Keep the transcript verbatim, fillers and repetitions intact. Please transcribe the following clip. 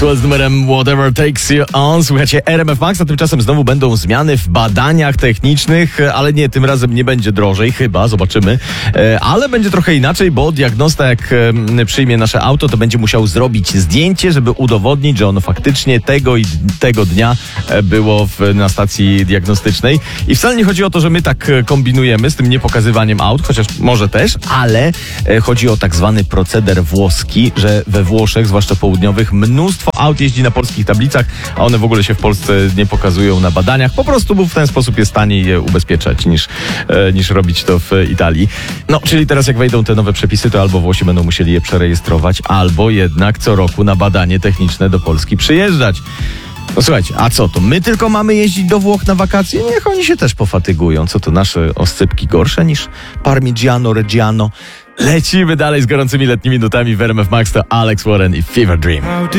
Maxwell z numerem Whatever Takes You On. Słuchajcie, R M F Max, a tymczasem znowu będą zmiany w badaniach technicznych, ale nie, tym razem nie będzie drożej, chyba, zobaczymy. Ale będzie trochę inaczej, bo diagnosta jak przyjmie nasze auto, to będzie musiał zrobić zdjęcie, żeby udowodnić, że ono faktycznie tego i tego dnia było w, na stacji diagnostycznej. I wcale nie chodzi o to, że my tak kombinujemy z tym niepokazywaniem aut, chociaż może też, ale chodzi o tak zwany proceder włoski, że we Włoszech, zwłaszcza południowych, mnóstwo aut jeździ na polskich tablicach, a one w ogóle się w Polsce nie pokazują na badaniach, po prostu, bo w ten sposób jest taniej je ubezpieczać niż, e, niż robić to w Italii. No, czyli teraz jak wejdą te nowe przepisy, to albo Włosi będą musieli je przerejestrować, albo jednak co roku na badanie techniczne do Polski przyjeżdżać. No słuchajcie, a co to? My tylko mamy jeździć do Włoch na wakacje? Niech oni się też pofatygują. Co to, nasze oscypki gorsze niż Parmigiano Reggiano? Lecimy dalej z gorącymi letnimi nutami w R M F Max. To Alex Warren i Fever Dream.